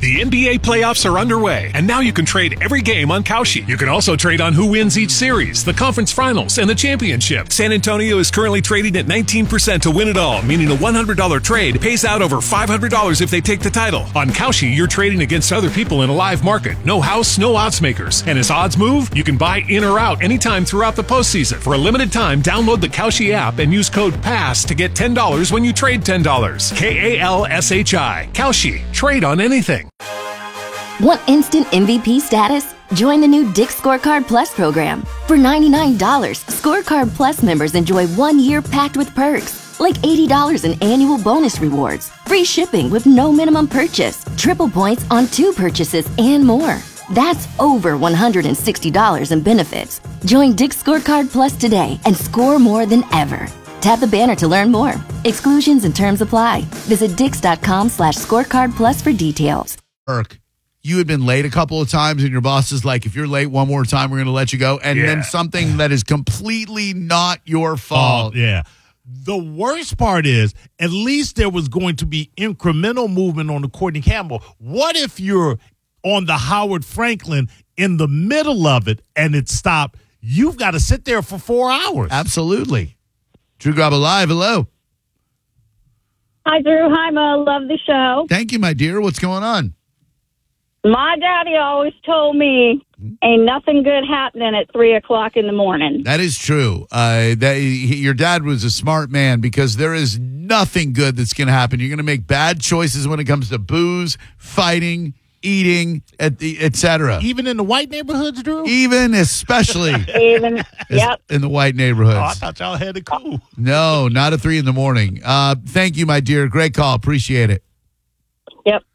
The NBA playoffs are underway, and now you can trade every game on Kalshi. You can also trade on who wins each series, the conference finals, and the championship. San Antonio is currently trading at 19% to win it all, meaning a $100 trade pays out over $500 if they take the title. On Kalshi, you're trading against other people in a live market. No house, no odds makers. And as odds move, you can buy in or out anytime throughout the postseason. For a limited time, download the Kalshi app and use code PASS to get $10 when you trade $10. KALSHI. Kalshi. Trade on anything. Want instant MVP status? Join the new Dick's Scorecard Plus program. For $99, Scorecard Plus members enjoy 1 year packed with perks, like $80 in annual bonus rewards, free shipping with no minimum purchase, triple points on 2 purchases, and more. That's over $160 in benefits. Join Dick's Scorecard Plus today and score more than ever. Tap the banner to learn more. Exclusions and terms apply. Visit dix.com/scorecard plus for details. You had been late a couple of times, and your boss is like, if you're late one more time, we're going to let you go. And then something that is completely not your fault. Yeah. The worst part is, at least there was going to be incremental movement on the Courtney Campbell. What if you're on the Howard Franklin in the middle of it and it stopped? You've got to sit there for 4 hours. Absolutely. Drew Garabo Live, hello. Hi, Drew. Hi, Mo. Love the show. Thank you, my dear. What's going on? My daddy always told me ain't nothing good happening at 3 o'clock in the morning. That is true. Your dad was a smart man, because there is nothing good that's going to happen. You're going to make bad choices when it comes to booze, fighting, eating, etc. Even in the white neighborhoods, Drew? Even especially Yep. in the white neighborhoods. Oh, I thought y'all had it cool. No, not at 3 in the morning. Thank you, my dear. Great call. Appreciate it. Yep.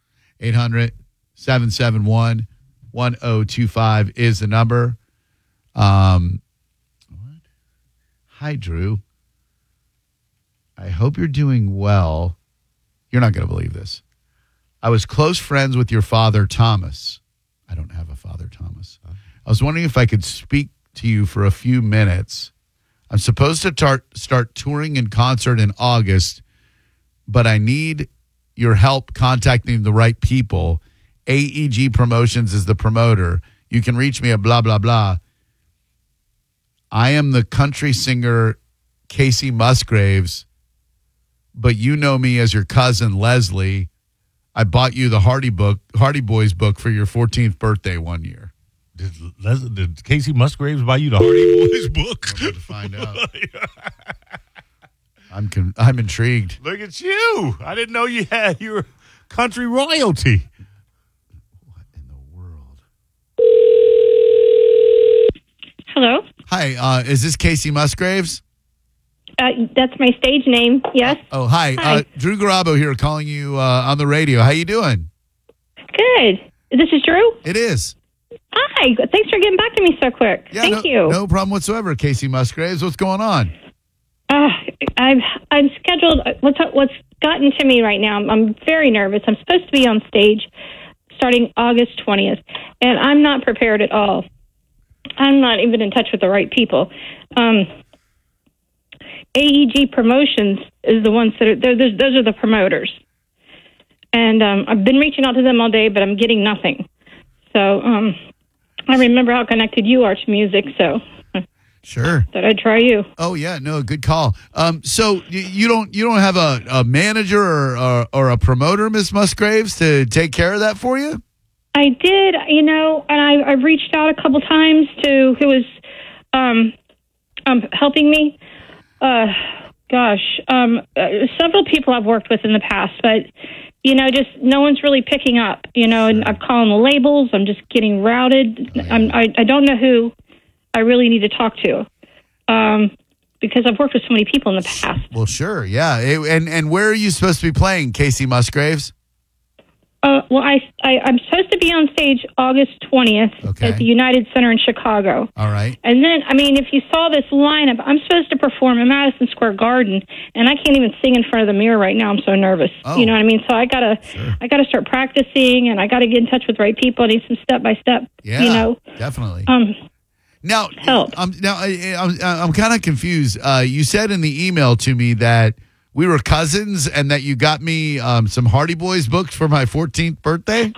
800-771-1025 is the number. Hi, Drew. I hope you're doing well. You're not going to believe this. I was close friends with your father, Thomas. I don't have a father, Thomas. I was wondering if I could speak to you for a few minutes. I'm supposed to start touring in concert in August, but I need your help contacting the right people. AEG Promotions is the promoter. You can reach me at blah, blah, blah. I am the country singer Casey Musgraves, but you know me as your cousin Leslie. I bought you the Hardy Boys book for your 14th birthday one year. Did Casey Musgraves buy you the Hardy Boys book? I'm going to find out. I'm intrigued. Look at you. I didn't know you had your country royalty. What in the world? Hello? Hi, is this Casey Musgraves? That's my stage name, yes. Oh, hi. Hi. Drew Garabo here calling you on the radio. How you doing? Good. This is Drew? It is. Hi. Thanks for getting back to me so quick. Thank you. No problem whatsoever, Casey Musgraves. What's going on? I'm scheduled. What's gotten to me right now, I'm very nervous. I'm supposed to be on stage starting August 20th, and I'm not prepared at all. I'm not even in touch with the right people. AEG Promotions is the ones that are those are the promoters, and I've been reaching out to them all day, but I'm getting nothing. So I remember how connected you are to music, so sure thought I'd try you. Oh yeah, no, good call. So you don't have a manager or a promoter, Miss Musgraves, to take care of that for you? I did, and I've reached out a couple times to who was helping me. Several people I've worked with in the past, but, just no one's really picking up, and I'm calling the labels. I'm just getting routed. Oh, yeah. I don't know who I really need to talk to, because I've worked with so many people in the past. Well, sure. Yeah. And where are you supposed to be playing, Casey Musgraves? Well, I'm supposed to be on stage August 20th at the United Center in Chicago. All right. And then, if you saw this lineup, I'm supposed to perform in Madison Square Garden, and I can't even sing in front of the mirror right now. I'm so nervous. Oh. You know what I mean? So I gotta start practicing, and I gotta get in touch with the right people. I need some step by step. Yeah, definitely. Now, help. I'm kind of confused. You said in the email to me that we were cousins and that you got me some Hardy Boys books for my 14th birthday?